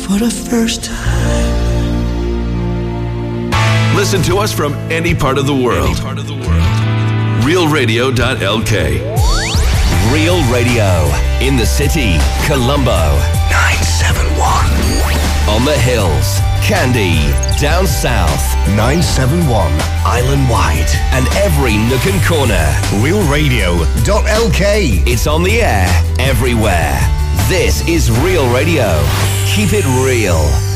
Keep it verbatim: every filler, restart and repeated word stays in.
for the first time. Listen to us from any part of the world. Any part of the world. real radio dot l k. Real Radio. In the city, Colombo. nine seven one. On the hills, Candy. Down south, nine seven one. Island Wide. And every nook and corner. real radio dot l k. It's on the air everywhere. This is Real Radio. Keep it real.